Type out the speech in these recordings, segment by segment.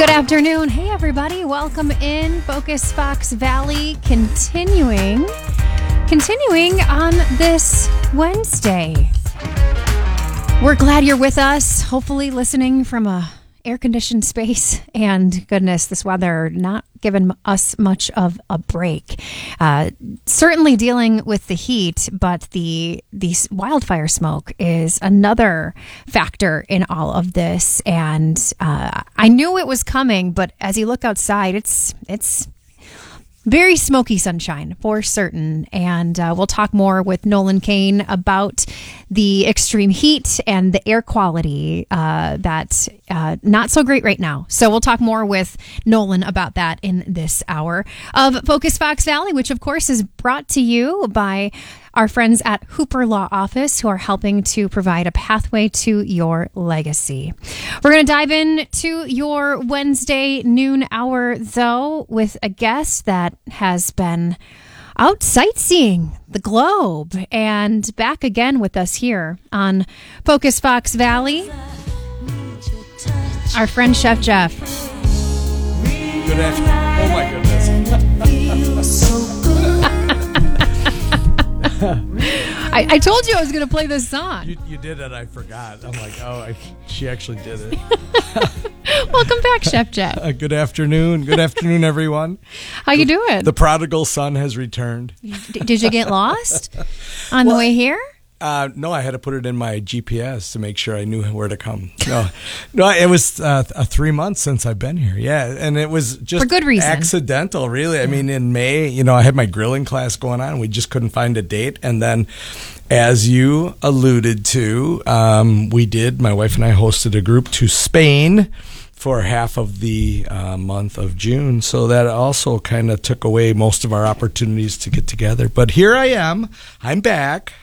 Good afternoon. Hey, everybody. Welcome in. Focus Fox Valley continuing on this Wednesday. We're glad you're with us, hopefully listening from a air-conditioned space. And goodness, this weather not giving us much of a break. Certainly dealing with the heat, but the wildfire smoke is another factor in all of this. And I knew it was coming, but as you look outside, it's very smoky sunshine for certain. And we'll talk more with Nolan Kane about the extreme heat and the air quality that's not so great right now. So we'll talk more with Nolan about that in this hour of Focus Fox Valley, which of course is brought to you by our friends at Hooper Law Office, who are helping to provide a pathway to your legacy. We're going to dive into your Wednesday noon hour, though, with a guest that has been out sightseeing the globe and back again with us here on Focus Fox Valley. Our friend Chef Jeff. Good afternoon. Oh my goodness. I told you I was going to play this song. You did it. I forgot. I'm like, she actually did it. Welcome back, Chef Jeff. Good afternoon. Good afternoon, everyone. How you doing? The prodigal son has returned. Did you get lost on the way here? No, I had to put it in my GPS to make sure I knew where to come. No, it was 3 months since I've been here. Yeah, and it was just for good reason. Accidental, really. I mean, in May, I had my grilling class going on. We just couldn't find a date, and then, as you alluded to, my wife and I hosted a group to Spain for half of the month of June. So that also kind of took away most of our opportunities to get together. But here I am. I'm back.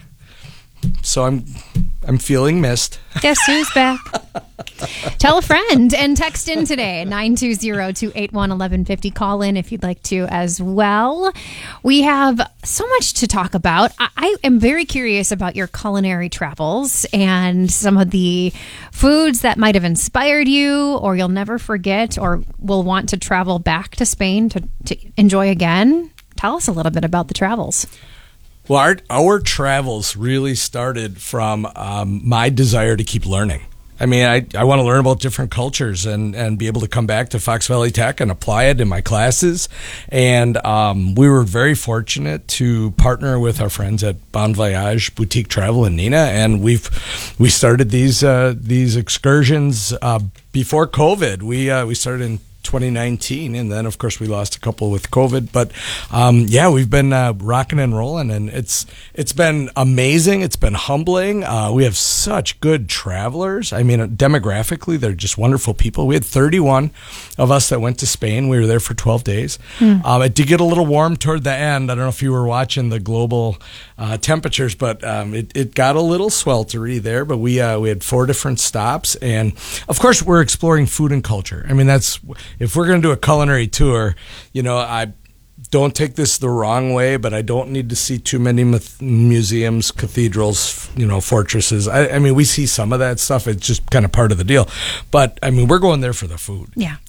So I'm feeling missed. Guess who's back? Tell a friend and text in today, 920-281-1150. Call in if you'd like to as well. We have so much to talk about. I am very curious about your culinary travels and some of the foods that might have inspired you or you'll never forget or will want to travel back to Spain to enjoy again. Tell us a little bit about the travels. Well, our travels really started from my desire to keep learning. I mean, I want to learn about different cultures and be able to come back to Fox Valley Tech and apply it in my classes. And we were very fortunate to partner with our friends at Bon Voyage Boutique Travel in Neenah, and we started these excursions before COVID. We started in 2019, and then of course we lost a couple with COVID, but we've been rocking and rolling, and it's been amazing. It's been humbling. We have such good travelers. I mean, demographically, they're just wonderful people. We had 31 of us that went to Spain. We were there for 12 days. It did get a little warm toward the end. I don't know if you were watching the global temperatures, but it got a little sweltery there, but we had 4 different stops, and of course we're exploring food and culture. I mean, if we're going to do a culinary tour, I don't take this the wrong way, but I don't need to see too many museums, cathedrals, fortresses. I mean, we see some of that stuff. It's just kind of part of the deal. But, I mean, we're going there for the food. Yeah.